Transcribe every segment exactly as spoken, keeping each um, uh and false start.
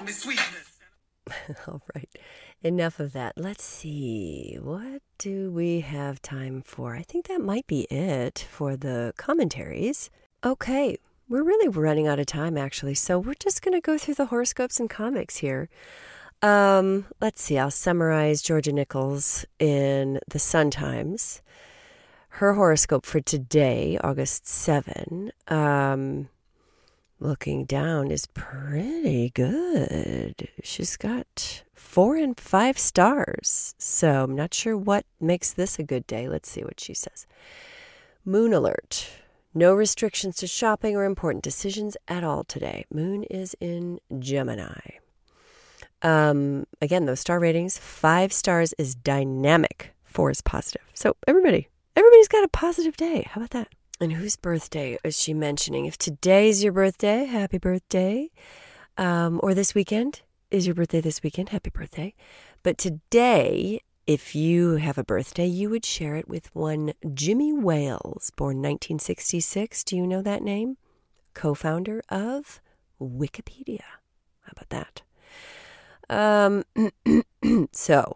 me sweetness. All right. Enough of that. Let's see. What do we have time for? I think that might be it for the commentaries. Okay. We're really running out of time, actually. So we're just going to go through the horoscopes and comics here. Um, let's see. I'll summarize Georgia Nichols in the Sun Times. Her horoscope for today, August seventh, um, looking down, is pretty good. She's got four and five stars. So I'm not sure what makes this a good day. Let's see what she says. Moon alert. No restrictions to shopping or important decisions at all today. Moon is in Gemini. Um, again, those star ratings, five stars is dynamic, four is positive. So everybody, everybody's got a positive day. How about that? And whose birthday is she mentioning? If today's your birthday, happy birthday. Um, or this weekend is your birthday this weekend, happy birthday. But today, if you have a birthday, you would share it with one Jimmy Wales, born nineteen sixty-six. Do you know that name? Co-founder of Wikipedia. How about that? Um, so,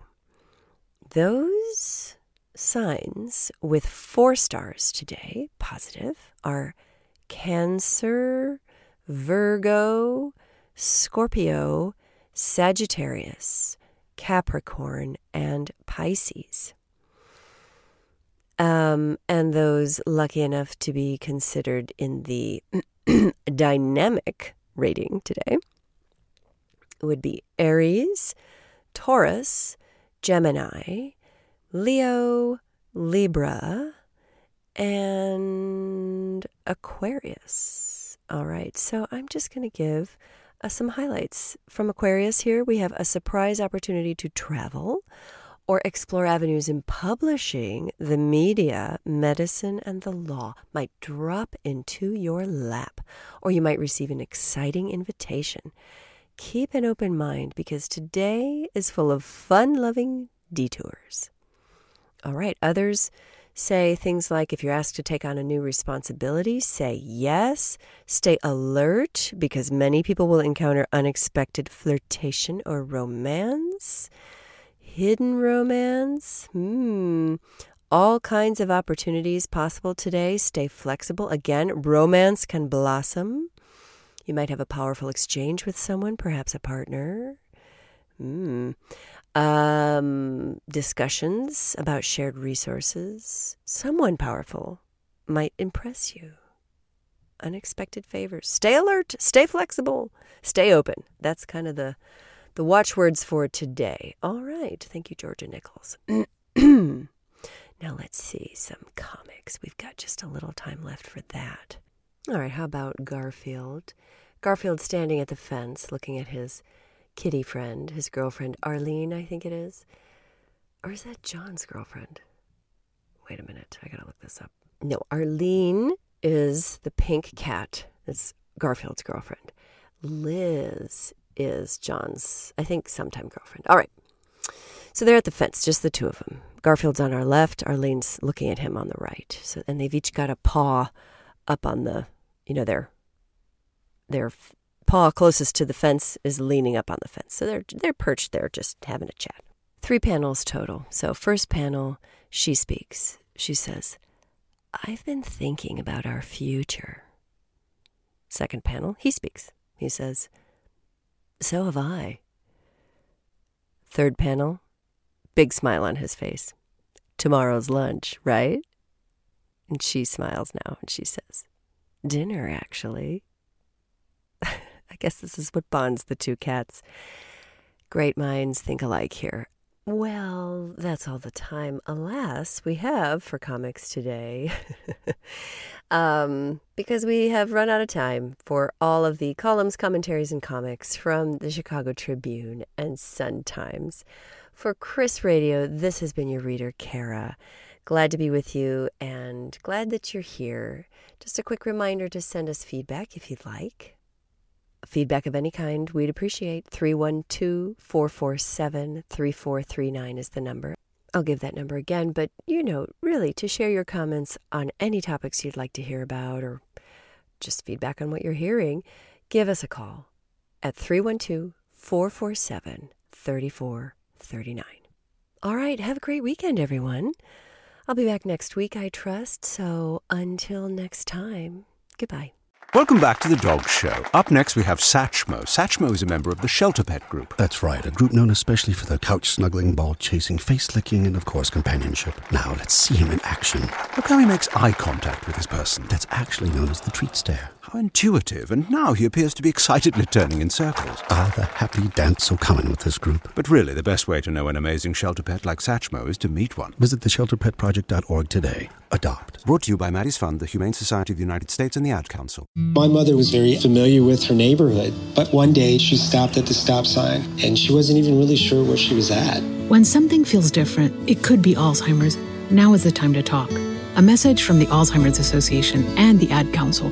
those signs with four stars today, positive, are Cancer, Virgo, Scorpio, Sagittarius, Capricorn, and Pisces. Um, and those lucky enough to be considered in the dynamic rating today would be Aries, Taurus, Gemini, Leo, Libra, and Aquarius. All right, so I'm just going to give uh, some highlights. From Aquarius here, we have a surprise opportunity to travel or explore avenues in publishing, the media, medicine, and the law might drop into your lap, or you might receive an exciting invitation. Keep an open mind because today is full of fun-loving detours. All right, others say things like if you're asked to take on a new responsibility, say yes. Stay alert because many people will encounter unexpected flirtation or romance. Hidden romance. Hmm. All kinds of opportunities possible today. Stay flexible. Again, romance can blossom. You might have a powerful exchange with someone, perhaps a partner. Mm. Um, discussions about shared resources. Someone powerful might impress you. Unexpected favors. Stay alert. Stay flexible. Stay open. That's kind of the, the watchwords for today. All right. Thank you, Georgia Nichols. Now let's see some comics. We've got just a little time left for that. All right, how about Garfield? Garfield standing at the fence looking at his kitty friend, his girlfriend, Arlene, I think it is. Or is that John's girlfriend? Wait a minute, I gotta look this up. No, Arlene is the pink cat. It's Garfield's girlfriend. Liz is John's, I think, sometime girlfriend. All right, so they're at the fence, just the two of them. Garfield's on our left, Arlene's looking at him on the right. So, and they've each got a paw up on the, you know, their their paw closest to the fence is leaning up on the fence. So they're they're perched there just having a chat. Three panels total. So first panel, she speaks. She says, I've been thinking about our future. Second panel, he speaks. He says, so have I. Third panel, big smile on his face. Tomorrow's lunch, right? And she smiles now and she says, dinner, actually. I guess this is what bonds the two cats. Great minds think alike here. Well, that's all the time, alas, we have for comics today. um, because we have run out of time for all of the columns, commentaries, and comics from the Chicago Tribune and Sun Times. For Chris Radio, this has been your reader, Kara. Glad to be with you and glad that you're here. Just a quick reminder to send us feedback if you'd like. Feedback of any kind, we'd appreciate. three one two, four four seven, three four three nine is the number. I'll give that number again, but you know, really, to share your comments on any topics you'd like to hear about or just feedback on what you're hearing, give us a call at three one two, four four seven, three four three nine. All right, have a great weekend, everyone. I'll be back next week, I trust. So until next time, goodbye. Welcome back to The Dog Show. Up next, we have Satchmo. Satchmo is a member of the Shelter Pet Group. That's right, a group known especially for their couch-snuggling, ball-chasing, face-licking, and, of course, companionship. Now, let's see him in action. Look how he makes eye contact with his person. That's actually known as the treat stare. How intuitive, and now he appears to be excitedly turning in circles. Ah, the happy dance so common with this group. But really, the best way to know an amazing shelter pet like Satchmo is to meet one. Visit the shelter pet project dot org today. Adopt. Brought to you by Maddie's Fund, the Humane Society of the United States, and the Ad Council. My mother was very familiar with her neighborhood, but one day she stopped at the stop sign, and she wasn't even really sure where she was at. When something feels different, it could be Alzheimer's. Now is the time to talk. A message from the Alzheimer's Association and the Ad Council.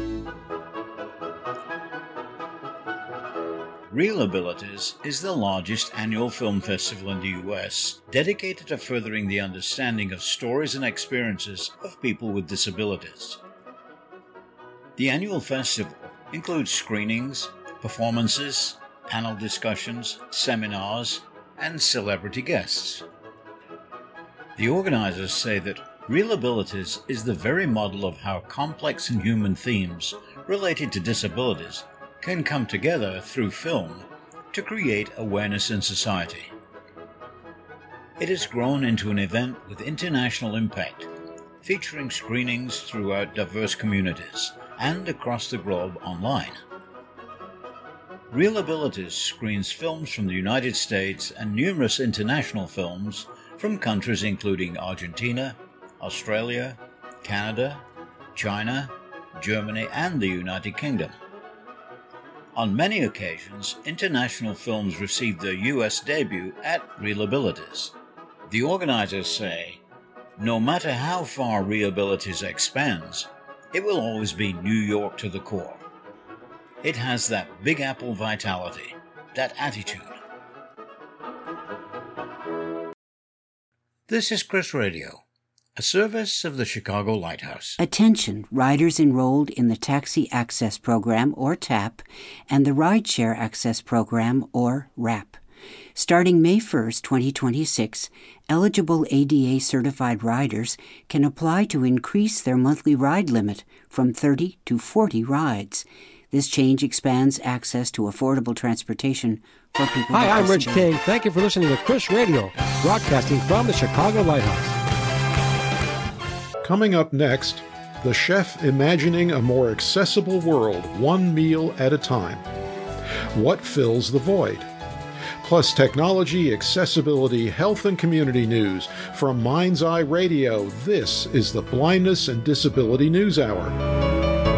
Real Abilities is the largest annual film festival in the U S dedicated to furthering the understanding of stories and experiences of people with disabilities. The annual festival includes screenings, performances, panel discussions, seminars, and celebrity guests. The organizers say that Real Abilities is the very model of how complex and human themes related to disabilities can come together through film to create awareness in society. It has grown into an event with international impact, featuring screenings throughout diverse communities and across the globe online. Real Abilities screens films from the United States and numerous international films from countries including Argentina, Australia, Canada, China, Germany, and the United Kingdom. On many occasions, international films received their U S debut at Real Abilities. The organizers say, no matter how far Real Abilities expands, it will always be New York to the core. It has that Big Apple vitality, that attitude. This is Chris Radio, a service of the Chicago Lighthouse. Attention, riders enrolled in the Taxi Access Program, or TAP, and the Rideshare Access Program, or RAP. Starting May first, twenty twenty-six, eligible A D A-certified riders can apply to increase their monthly ride limit from thirty to forty rides. This change expands access to affordable transportation for people. Hi, I'm Rich King. Thank you for listening to Chris Radio, broadcasting from the Chicago Lighthouse. Coming up next, the chef imagining a more accessible world, one meal at a time. What fills the void? Plus technology, accessibility, health, and community news. From Mind's Eye Radio, this is the Blindness and Disability News Hour.